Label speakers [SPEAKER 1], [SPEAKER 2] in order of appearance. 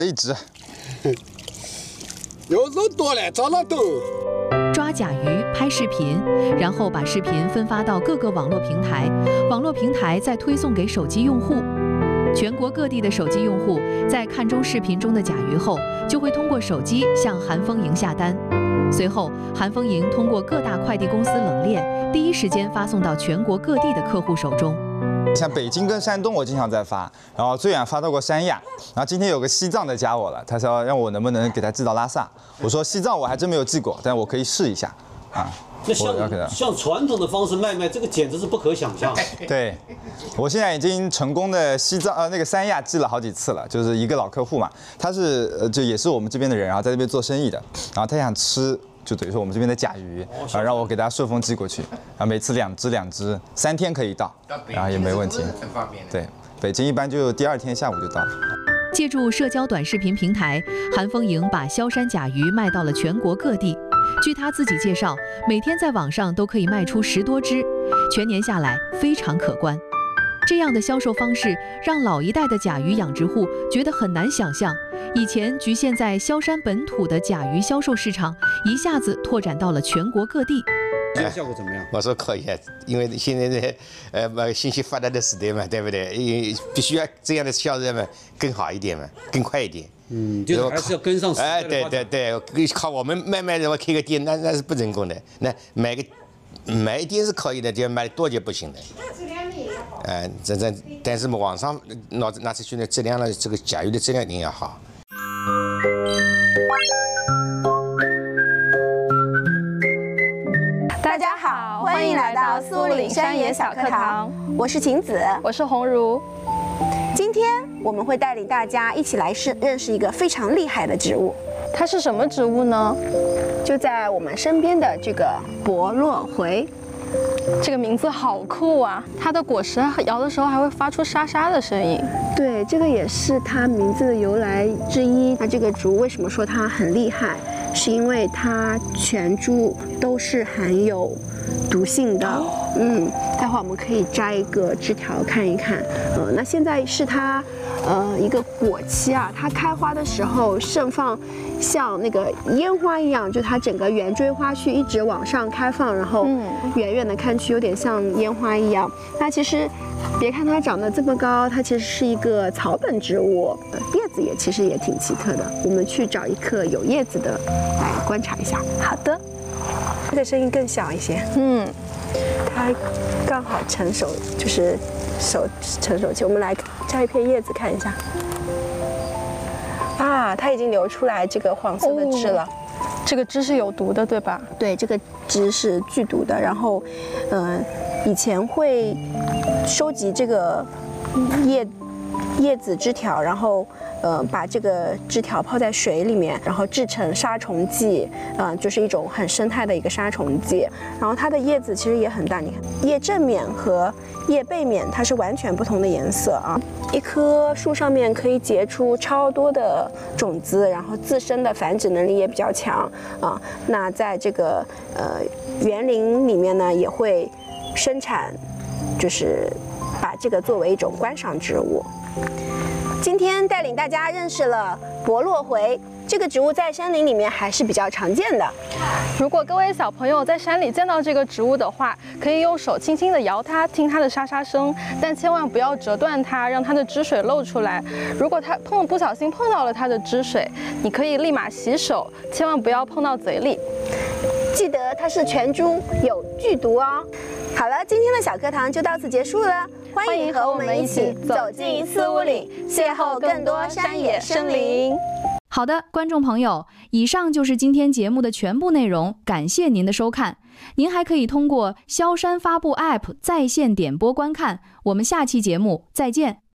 [SPEAKER 1] 一只。
[SPEAKER 2] 有肉多了，找了都。
[SPEAKER 3] 抓甲鱼、拍视频，然后把视频分发到各个网络平台，网络平台再推送给手机用户。全国各地的手机用户在看中视频中的甲鱼后，就会通过手机向韩丰营下单。随后，韩丰营通过各大快递公司冷链，第一时间发送到全国各地的客户手中。
[SPEAKER 1] 像北京跟山东，我经常在发，然后最远发到过三亚。然后今天有个西藏的加我了，他说让我能不能给他寄到拉萨。我说西藏我还真没有寄过，但我可以试一下啊。
[SPEAKER 4] 那像传统的方式卖，这个简直是不可想象。
[SPEAKER 1] 对，我现在已经成功的西藏那个三亚寄了好几次了，就是一个老客户嘛，他是就也是我们这边的人，然后在这边做生意的，然后他想吃。就等于说我们这边的甲鱼，让我给大家顺丰寄过去，然后每次2只，3天可以到，然后也没问题。
[SPEAKER 5] 很方便。
[SPEAKER 1] 对，北京一般就第2天下午就到了。
[SPEAKER 3] 借助社交短视频平台，韩丰营把萧山甲鱼卖到了全国各地。据他自己介绍，每天在网上都可以卖出10多只，全年下来非常可观。这样的销售方式让老一代的甲鱼养殖户觉得很难想象，以前局限在萧山本土的甲鱼销售市场，一下子拓展到了全国各地。
[SPEAKER 4] 这个效果怎么样？
[SPEAKER 5] 我说可以，因为现在的信息发达的时代嘛，对不对？必须要这样的销售嘛更好一点嘛，更快一点。
[SPEAKER 4] 就是还是要跟上时代的发展。
[SPEAKER 5] 对，靠我们慢慢的开个店，那是不成功的。那买一点是可以的，就买多就不行的。但是网上拿出去的质量呢，这个甲鱼的质量一定要好。
[SPEAKER 6] 大家好，欢迎来到苏岭山野小课堂，我是晴子，
[SPEAKER 7] 我是红茹。
[SPEAKER 6] 今天我们会带领大家一起来认识一个非常厉害的植物。
[SPEAKER 7] 它是什么植物呢？
[SPEAKER 6] 就在我们身边的这个柏络茴。
[SPEAKER 7] 这个名字好酷啊！它的果实摇的时候还会发出沙沙的声音。
[SPEAKER 6] 对，这个也是它名字的由来之一。那这个植物为什么说它很厉害？是因为它全株都是含有毒性的。待会儿我们可以摘一个枝条看一看。那现在是它一个果期啊，它开花的时候盛放像那个烟花一样，就它整个圆锥花序一直往上开放，然后远远的看去有点像烟花一样。那其实别看它长得这么高，它其实是一个草本植物，叶子其实也挺奇特的。我们去找一棵有叶子的来观察一下。好的，它的声音更小一些。它刚好成熟，就是成熟期。我们来摘一片叶子看一下。啊，它已经流出来这个黄色的汁了。
[SPEAKER 7] 这个汁是有毒的，对吧？
[SPEAKER 6] 对，这个汁是剧毒的。然后，以前会收集这个叶子枝条，然后把这个枝条泡在水里面，然后制成杀虫剂，就是一种很生态的一个杀虫剂。然后它的叶子其实也很大，你看叶正面和叶背面它是完全不同的颜色啊。一棵树上面可以结出超多的种子，然后自身的繁殖能力也比较强啊。那在这个园林里面呢，也会生产，就是把这个作为一种观赏植物。今天带领大家认识了柏络茴，这个植物在山林里面还是比较常见的。
[SPEAKER 7] 如果各位小朋友在山里见到这个植物的话，可以用手轻轻地摇它，听它的沙沙声，但千万不要折断它，让它的汁水漏出来。如果它不小心碰到了它的汁水，你可以立马洗手，千万不要碰到嘴里。
[SPEAKER 6] 记得它是全株有剧毒哦。好了，今天的小课堂就到此结束了。欢迎和我们一起走进四屋里，邂逅更多山野生灵。
[SPEAKER 8] 好的，观众朋友，以上就是今天节目的全部内容，感谢您的收看。您还可以通过萧山发布 App 在线点播观看。我们下期节目再见。